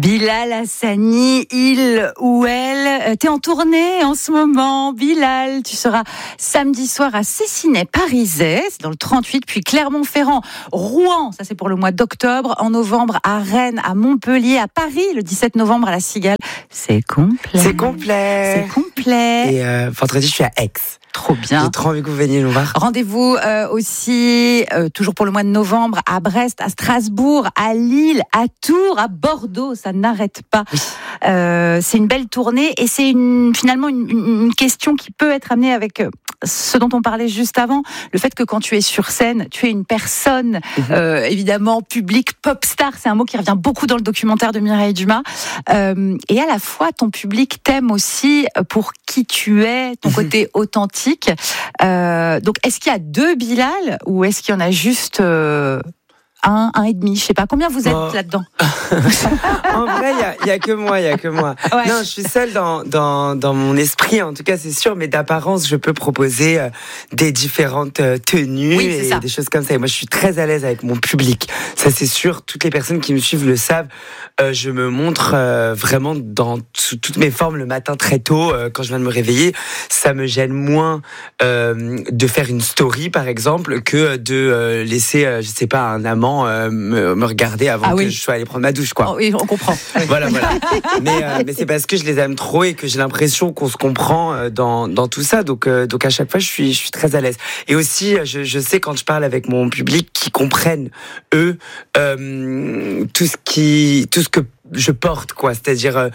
Bilal Hassani, il ou elle, t'es en tournée en ce moment. Bilal, tu seras samedi soir à Cessinet-Parisais, c'est dans le 38, puis Clermont-Ferrand, Rouen, ça c'est pour le mois d'octobre, en novembre à Rennes, à Montpellier, à Paris, le 17 novembre à la Cigale. C'est complet. C'est complet. C'est complet. Et vendredi, je suis à Aix. Trop bien. J'ai trop envie que vous veniez nous voir. Rendez-vous aussi, toujours pour le mois de novembre, à Brest, à Strasbourg, à Lille, à Tours, à Bordeaux. Ça n'arrête pas. Oui. C'est une belle tournée et c'est finalement une question qui peut être amenée avec ce dont on parlait juste avant. Le fait que quand tu es sur scène, tu es une personne, évidemment, publique, pop star. C'est un mot qui revient beaucoup dans le documentaire de Mireille Dumas. Et à la fois, ton public t'aime aussi pour qui tu es, ton côté authentique. Donc, est-ce qu'il y a deux Bilal ou est-ce qu'il y en a juste un et demi? Je sais pas. Combien vous êtes là-dedans? En vrai, il y a que moi. Ouais. Non, je suis seule dans mon esprit, en tout cas, c'est sûr. Mais d'apparence, je peux proposer des différentes tenues et des choses comme ça. Et moi, je suis très à l'aise avec mon public. Ça, c'est sûr. Toutes les personnes qui me suivent le savent. Je me montre vraiment sous toutes mes formes le matin très tôt, quand je viens de me réveiller. Ça me gêne moins de faire une story, par exemple, que de laisser, je sais pas, un amant me regarder avant que je sois allé prendre ma douche, quoi. Oui, on comprend. Voilà. Mais c'est parce que je les aime trop et que j'ai l'impression qu'on se comprend dans tout ça. Donc à chaque fois, je suis très à l'aise. Et aussi, je sais quand je parle avec mon public qu'ils comprennent eux tout ce que je porte, quoi. C'est-à-dire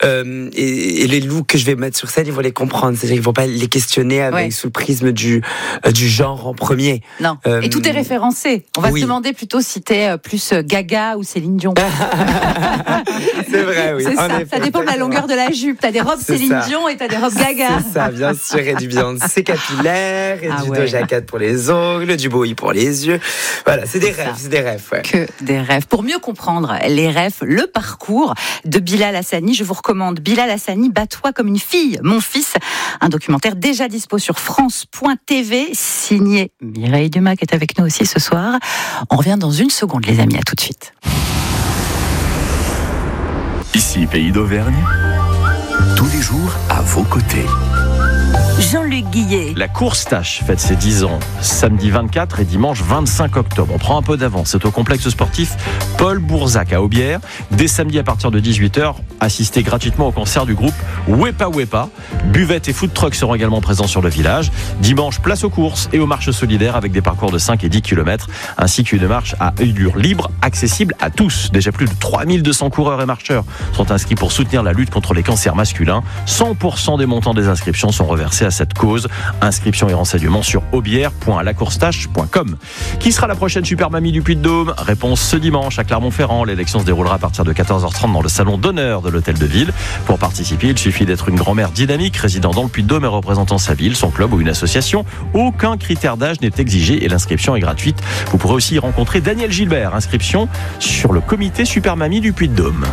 et les looks que je vais mettre sur scène, ils vont les comprendre. C'est-à-dire qu'ils vont pas les questionner sous le prisme du genre en premier. Non. Et tout est référencé. On va se demander plutôt si t'es plus Gaga ou Céline Dion. C'est vrai, oui. C'est ça dépend de la longueur de la jupe. T'as des robes Céline Dion et t'as des robes Gaga. C'est ça, bien sûr. Et du Beyoncé capillaire, et du Doja Cat pour les ongles, du Bowie pour les yeux. Voilà, c'est des rêves. Ouais. Que des rêves. Pour mieux comprendre les rêves, le parcours de Bilal Hassani, je vous recommande Bilal Hassani, Bats-toi comme une fille, mon fils, un documentaire déjà dispo sur France.tv, signé Mireille Dumas qui est avec nous aussi ce soir. On revient dans une seconde, les amis, à tout de suite. Ici, Pays d'Auvergne, tous les jours à vos côtés. Jean-Luc Guillet. La course tâche fête ses 10 ans, samedi 24 et dimanche 25 octobre. On prend un peu d'avance, c'est au complexe sportif Paul Bourzac à Aubière. Dès samedi à partir de 18h, assistez gratuitement au concert du groupe Wepa Wepa. Buvettes et food trucks seront également présents sur le village. Dimanche, place aux courses et aux marches solidaires avec des parcours de 5 et 10 km, ainsi qu'une marche à allure libre, accessible à tous. Déjà plus de 3200 coureurs et marcheurs sont inscrits pour soutenir la lutte contre les cancers masculins. 100% des montants des inscriptions sont reversés à cette cause. Inscription et renseignements sur aubière.lacoursetache.com. Qui sera la prochaine super mamie du Puy-de-Dôme? Réponse ce dimanche à Clermont-Ferrand. L'élection se déroulera à partir de 14h30 dans le salon d'honneur de l'hôtel de ville. Pour participer, il suffit d'être une grand-mère dynamique résidant dans le Puy-de-Dôme et représentant sa ville, son club ou une association. Aucun critère d'âge n'est exigé et l'inscription est gratuite. Vous pourrez aussi y rencontrer Daniel Gilbert. Inscription sur le comité super mamie du Puy-de-Dôme.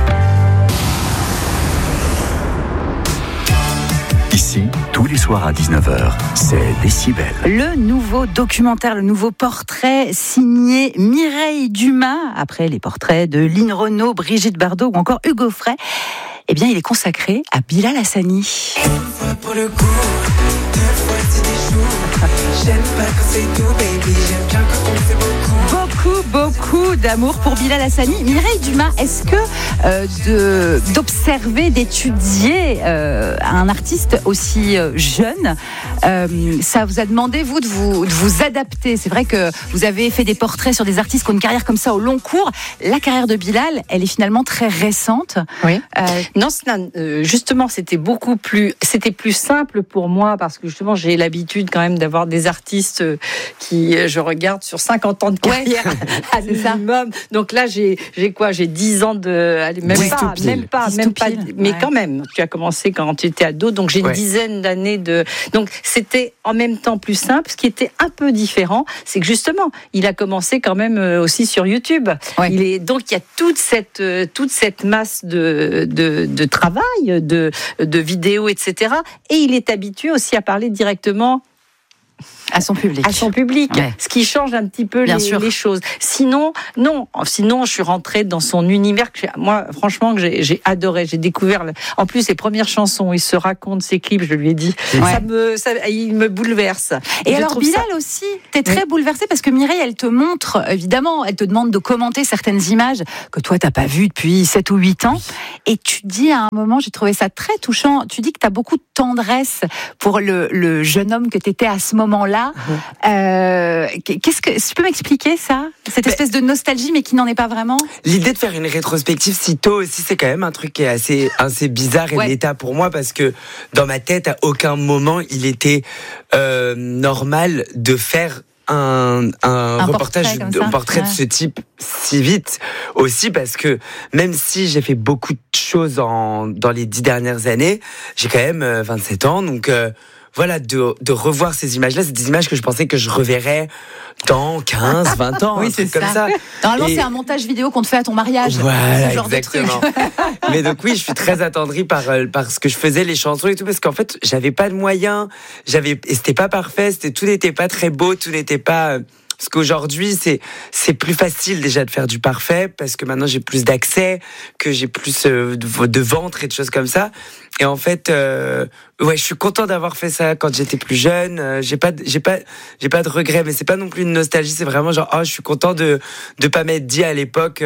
Ici, tous les soirs à 19h, c'est Décibel. Le nouveau documentaire, le nouveau portrait signé Mireille Dumas, après les portraits de Line Renaud, Brigitte Bardot ou encore Hugo Frey, eh bien il est consacré à Bilal Hassani. Une fois pour le coup, deux fois c'est des jours. J'aime pas quand c'est tout, baby, j'aime bien quand on fait beaucoup. Beaucoup d'amour pour Bilal Hassani. Mireille Dumas, est-ce que d'observer, d'étudier un artiste aussi jeune, ça vous a demandé, vous, de vous adapter? C'est vrai que vous avez fait des portraits sur des artistes qui ont une carrière comme ça au long cours. La carrière de Bilal, elle est finalement très récente. Oui. Non, justement, c'était plus simple pour moi parce que justement, j'ai l'habitude quand même d'avoir des artistes qui, je regarde sur 50 ans de carrière. À minimum. Donc là, j'ai quoi? J'ai 10 ans même pas. Mais quand même, tu as commencé quand tu étais ado, donc j'ai une dizaine d'années de. Donc c'était en même temps plus simple. Ce qui était un peu différent, c'est que justement, il a commencé quand même aussi sur YouTube. Ouais. Donc il y a toute cette masse de travail, de vidéos, etc. Et il est habitué aussi à parler directement À son public. À son public. Ouais. Ce qui change un petit peu les choses. Sinon, non. Sinon, je suis rentrée dans son univers que moi, franchement, que j'ai adoré. J'ai découvert, en plus, ses premières chansons, il se raconte ses clips, je lui ai dit. Il me bouleverse. Et alors, Bilal aussi, t'es très bouleversée parce que Mireille, elle te montre, évidemment, elle te demande de commenter certaines images que toi, t'as pas vues depuis 7 ou 8 ans. Et tu dis à un moment, j'ai trouvé ça très touchant, tu dis que t'as beaucoup de tendresse pour le jeune homme que t'étais à ce moment-là. Qu'est-ce que tu peux m'expliquer ça, cette espèce de nostalgie mais qui n'en est pas vraiment? L'idée de faire une rétrospective si tôt aussi, c'est quand même un truc qui est assez bizarre et méta pour moi, parce que dans ma tête à aucun moment il était normal de faire un reportage, un portrait de ce type si vite, aussi parce que même si j'ai fait beaucoup de choses dans les 10 dernières années, j'ai quand même 27 ans, donc voilà, de revoir ces images-là, c'est des images que je pensais que je reverrais dans 15, 20 ans. Oui, c'est comme ça. Normalement, c'est un montage vidéo qu'on te fait à ton mariage. Voilà, ce genre exactement. De truc. Mais donc oui, je suis très attendrie par ce que je faisais, les chansons et tout, parce qu'en fait, j'avais pas de moyens, et c'était pas parfait, tout n'était pas très beau, tout n'était pas... Parce qu'aujourd'hui, c'est plus facile déjà de faire du parfait, parce que maintenant j'ai plus d'accès, que j'ai plus de ventre et de choses comme ça. Et en fait, je suis content d'avoir fait ça quand j'étais plus jeune. J'ai pas de regrets, mais c'est pas non plus une nostalgie. C'est vraiment genre, je suis content de pas m'être dit à l'époque.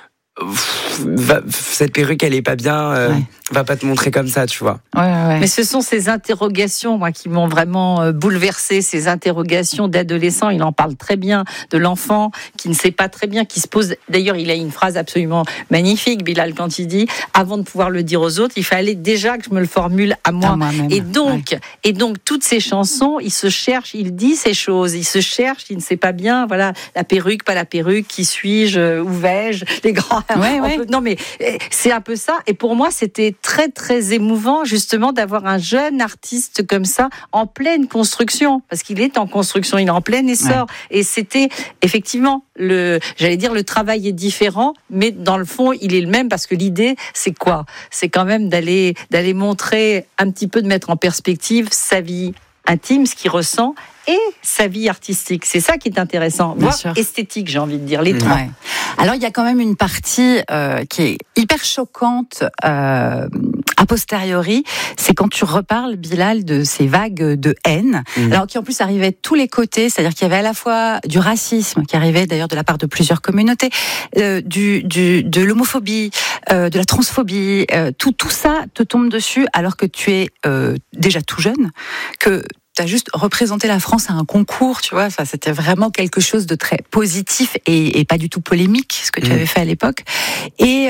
Cette perruque elle est pas bien, va pas te montrer comme ça, tu vois. Mais ce sont ces interrogations, moi, qui m'ont vraiment bouleversée, ces interrogations d'adolescent. Il en parle très bien, de l'enfant qui ne sait pas très bien, qui se pose. D'ailleurs, il a une phrase absolument magnifique, Bilal, quand il dit avant de pouvoir le dire aux autres, il fallait déjà que je me le formule à moi. Et donc toutes ces chansons, il se cherche, il dit ces choses, il se cherche, il ne sait pas bien, voilà, la perruque, pas la perruque, qui suis-je, où vais-je, les grands. Non, mais c'est un peu ça. Et pour moi, c'était très, très émouvant, justement, d'avoir un jeune artiste comme ça, en pleine construction. Parce qu'il est en construction, il est en plein essor. Et c'était, effectivement, le travail est différent, mais dans le fond, il est le même, parce que l'idée, c'est quoi? C'est quand même d'aller montrer un petit peu, de mettre en perspective sa vie intime, ce qu'il ressent, et sa vie artistique. C'est ça qui est intéressant, voire esthétique, j'ai envie de dire, les trois. Alors, il y a quand même une partie qui est hyper choquante a posteriori, c'est quand tu reparles, Bilal, de ces vagues de haine, alors qui en plus arrivaient de tous les côtés, c'est-à-dire qu'il y avait à la fois du racisme, qui arrivait d'ailleurs de la part de plusieurs communautés, de l'homophobie, de la transphobie, tout ça te tombe dessus alors que tu es déjà tout jeune, que t'as juste représenté la France à un concours, tu vois. Enfin, c'était vraiment quelque chose de très positif et pas du tout polémique, ce que tu avais fait à l'époque. Et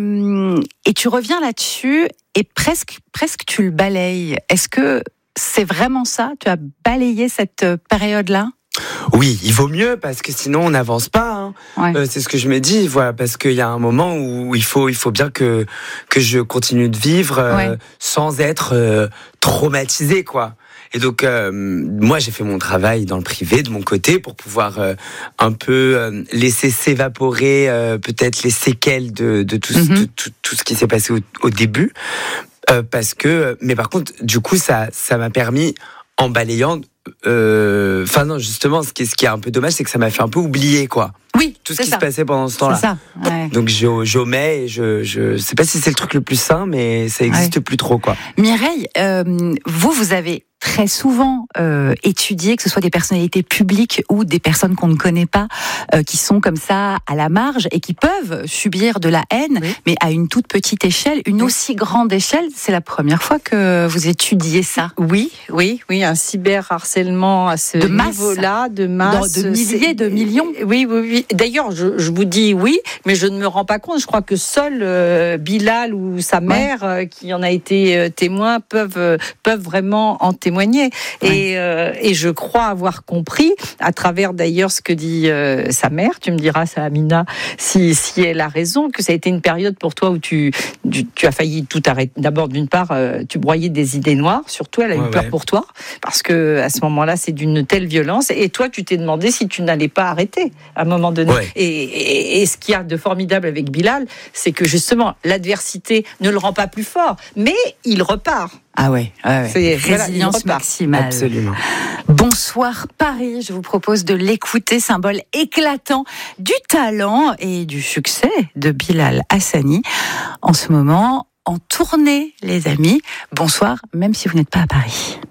tu reviens là-dessus et presque tu le balayes. Est-ce que c'est vraiment ça? Tu as balayé cette période-là? Oui, il vaut mieux, parce que sinon on n'avance pas. C'est ce que je me dis, voilà, parce qu'il y a un moment où il faut bien que je continue de vivre sans être traumatisé, quoi. Et donc, moi, j'ai fait mon travail dans le privé, de mon côté, pour pouvoir un peu laisser s'évaporer peut-être les séquelles de tout ce qui s'est passé au début. Parce que, mais par contre, du coup, ça m'a permis, en balayant... Enfin non, justement, ce qui est un peu dommage, c'est que ça m'a fait un peu oublier, quoi. Oui, tout ce qui se passait pendant ce temps-là. C'est ça. Donc j'omets, et je sais pas si c'est le truc le plus sain, mais ça existe plus trop, quoi. Mireille, vous avez très souvent étudié, que ce soit des personnalités publiques ou des personnes qu'on ne connaît pas, qui sont comme ça à la marge et qui peuvent subir de la haine, mais à une toute petite échelle, une aussi grande échelle. C'est la première fois que vous étudiez ça. Oui, un cyberharcèlement à ce niveau-là, de masse, de milliers, de millions. Oui. D'ailleurs, je vous dis oui, mais je ne me rends pas compte. Je crois que seul Bilal ou sa mère, qui en a été témoin, peuvent vraiment en témoigner. Et je crois avoir compris, à travers d'ailleurs ce que dit sa mère, tu me diras, ça, Amina, si elle a raison, que ça a été une période pour toi où tu as failli tout arrêter. D'abord, d'une part, tu broyais des idées noires, surtout elle a eu peur pour toi, parce que à ce moment-là, c'est d'une telle violence. Et toi, tu t'es demandé si tu n'allais pas arrêter à un moment donné. Et ce qu'il y a de formidable avec Bilal, c'est que justement, l'adversité ne le rend pas plus fort, mais il repart. Ah ouais. C'est résilience maximale. Absolument. Bonsoir Paris, je vous propose de l'écouter, symbole éclatant du talent et du succès de Bilal Hassani. En ce moment, en tournée, les amis. Bonsoir, même si vous n'êtes pas à Paris.